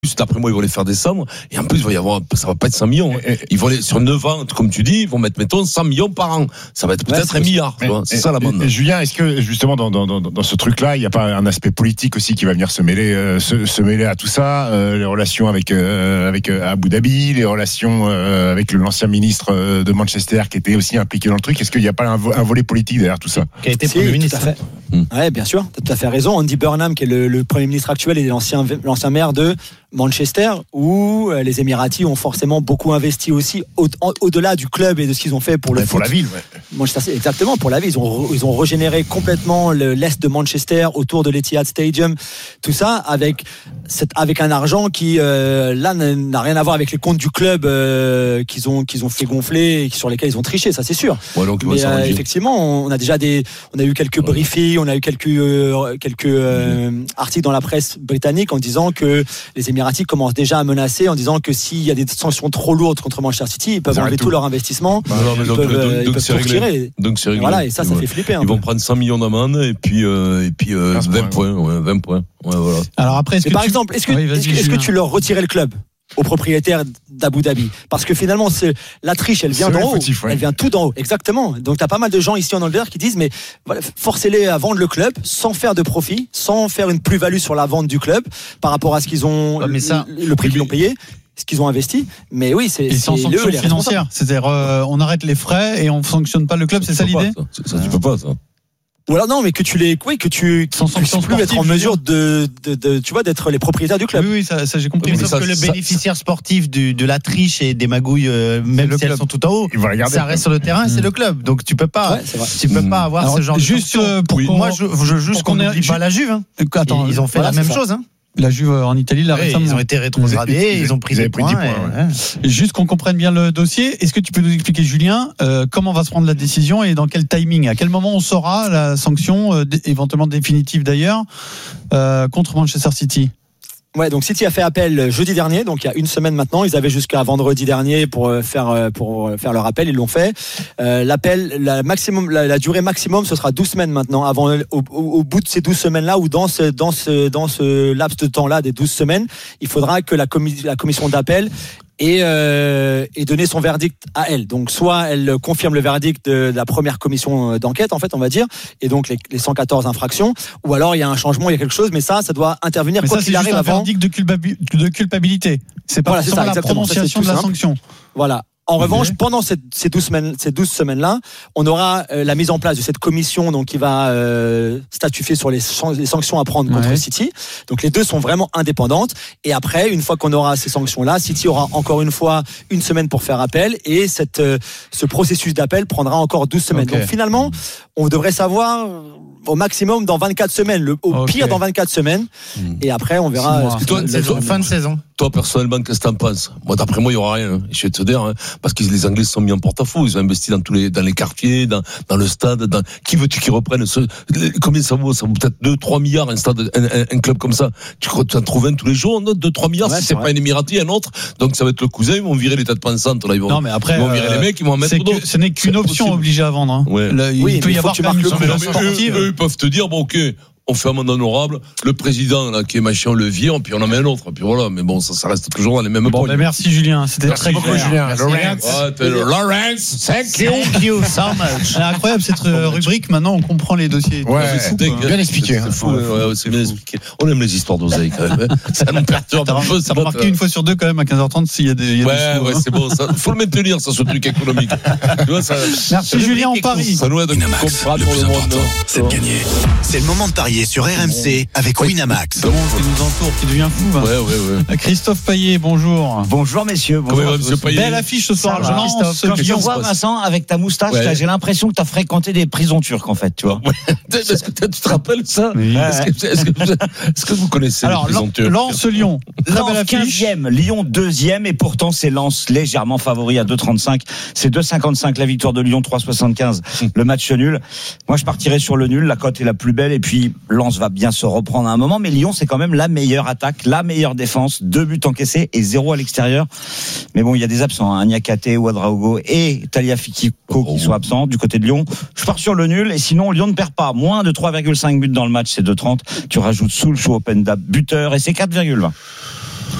D'après moi, ils vont les faire descendre. Et en plus, il va y avoir, ça va pas être 100 millions. Ils vont aller sur 9 ans, comme tu dis, ils vont mettre, mettons, 100 millions par an. Ça va être peut-être 1 milliard. C'est ça la bande. Et Julien, est-ce que, justement, dans ce truc-là, il n'y a pas un aspect politique aussi qui va venir se mêler à tout ça, les relations avec Abu Dhabi, les relations avec l'ancien ministre de Manchester qui était aussi impliqué dans le truc. Est-ce qu'il n'y a pas un volet politique derrière tout ça? Qui a été Premier ministre. Tout à fait. Ouais, bien sûr, tu as tout à fait raison. Andy Burnham, qui est le Premier ministre actuel et l'ancien maire de Manchester, où les Émiratis ont forcément beaucoup investi aussi au-delà du club et de ce qu'ils ont fait pour le foot. Pour la ville, Manchester, exactement, pour la ville. Ils ont régénéré complètement l'est de Manchester autour de l'Etihad Stadium, tout ça avec un argent qui là n'a rien à voir avec les comptes du club qu'ils ont fait gonfler et sur lesquels ils ont triché, ça c'est sûr. Ouais, donc, mais effectivement, on a eu quelques briefings, on a eu quelques articles dans la presse britannique en disant que les Émiratis commencent déjà à menacer en disant que s'il y a des sanctions trop lourdes contre Manchester City, ils peuvent enlever tout leur investissement. Ils peuvent tout retirer. Donc c'est réglé. Voilà, et ça fait flipper. Ils vont prendre 100 millions d'amende et puis 20 points. Ouais, 20 points. Ouais, voilà. Alors après, par exemple, est-ce que tu leur retirais le club aux propriétaires d'Abu Dhabi? Parce que finalement, la triche, elle vient d'en haut. Elle vient tout d'en haut. Exactement. Donc, t'as pas mal de gens ici en Angleterre qui disent, mais voilà, forcez-les à vendre le club sans faire de profit, sans faire une plus-value sur la vente du club par rapport à ce qu'ils ont, le prix qu'ils ont payé, ce qu'ils ont investi. Mais oui, c'est sans sanction financière. C'est-à-dire, on arrête les frais et on sanctionne pas le club, c'est ça l'idée? Ça, tu peux pas, ça. Ou alors non, mais que tu puisses plus être en mesure de tu vois, d'être les propriétaires du club. Oui, ça j'ai compris. Sauf que le bénéficiaire sportif de la triche et des magouilles, même si elles sont tout en haut, ça reste sur le terrain, c'est le club. Donc tu peux pas, peux pas avoir ce genre de sanction. Moi, je juste qu'on n'oublie pas la Juve. Attends, ils ont fait la même chose. La Juve en Italie, récemment. Ils ont été rétrogradés, ils ont pris des points. Juste qu'on comprenne bien le dossier, est-ce que tu peux nous expliquer, Julien, comment va se prendre la décision et dans quel timing? À quel moment on saura la sanction, éventuellement définitive d'ailleurs, contre Manchester City? Ouais, donc City a fait appel jeudi dernier, donc il y a une semaine maintenant. Ils avaient jusqu'à vendredi dernier pour faire leur appel, ils l'ont fait. L'appel, la durée maximum, ce sera 12 semaines maintenant. Au bout de ces 12 semaines-là, ou dans ce laps de temps-là des 12 semaines, il faudra que la commission d'appel et donner son verdict à elle. Donc soit elle confirme le verdict de la première commission d'enquête, en fait, on va dire, et donc les 114 infractions, ou alors il y a un changement, il y a quelque chose, mais ça doit intervenir quoi qu'il arrive avant. Un verdict de culpabilité. C'est pas forcément la prononciation de la sanction. Voilà. En revanche, pendant ces 12 semaines-là, on aura la mise en place de cette commission donc qui va statuer sur les sanctions à prendre contre City. Donc les deux sont vraiment indépendantes. Et après, une fois qu'on aura ces sanctions-là, City aura encore une fois une semaine pour faire appel. Et ce processus d'appel prendra encore 12 semaines. Donc finalement, on devrait savoir au maximum dans 24 semaines, au pire dans 24 semaines. Et après, on verra. Fin de saison. Toi, personnellement, qu'est-ce que t'en penses? Moi, d'après moi, il y aura rien. Je vais te dire, parce que les Anglais se sont mis en porte-à-faux. Ils ont investi dans les quartiers, dans le stade. Qui veux-tu qu'ils reprennent combien ça vaut? Ça vaut peut-être 2-3 milliards un stade, un club comme ça. Tu en trouves un tous les jours, 2-3 milliards. Si c'est pas un Émirati, un autre. Donc ça va être le cousin. Ils vont virer les têtes pensantes. Là, ils vont virer les mecs. Ils vont en mettre d'autres. Ce n'est qu'une option obligée à vendre. Il peut y avoir quand même une option sportive. Eux, ils peuvent te dire, bon, ok, on fait amende honorable, le président là, qui est machin, on le vire, puis on en met un autre, puis voilà, mais bon, ça reste toujours dans les mêmes points. Merci Julien, c'était très clair. Julien. Lawrence, thank you so much. C'est incroyable cette rubrique, maintenant on comprend les dossiers. Bien expliqué. C'est bien expliqué. On aime les histoires d'oseille quand même. Ça nous perturbe un peu. Ça remarqué une fois sur deux quand même à 15h30 s'il y a des ouais, c'est bon, ça faut le maintenir, ça, ce truc économique. Merci Julien, on parie. Ça nous aide à comprendre pour le monde. C'est de gagner. C'est le moment de parier sur RMC avec Winamax. Le monde qui nous entoure, qui devient fou. Ouais. Christophe Payet, bonjour. Bonjour messieurs. Bonjour monsieur Payet. Belle affiche ce soir. Quand je te vois Vincent avec ta moustache, j'ai l'impression que tu as fréquenté des prisons turques en fait, tu vois. Est-ce que tu te rappelles ça? Est-ce que vous connaissez les prisons turques? Lens-Lyon. Lens 15e, Lyon 2e et pourtant c'est Lens légèrement favori à 2,35. C'est 2,55 la victoire de Lyon, 3,75 le match nul. Moi je partirais sur le nul, la cote est la plus belle et puis Lens va bien se reprendre à un moment, mais Lyon c'est quand même la meilleure attaque, la meilleure défense, 2 buts encaissés et 0 à l'extérieur. Mais bon, il y a des absents, Niakate, Ouadraogo et Tagliafico qui sont absents du côté de Lyon. Je pars sur le nul et sinon Lyon ne perd pas, moins de 3,5 buts dans le match, c'est 2,30. Tu rajoutes Soulchou, Openda, buteur et c'est 4,20.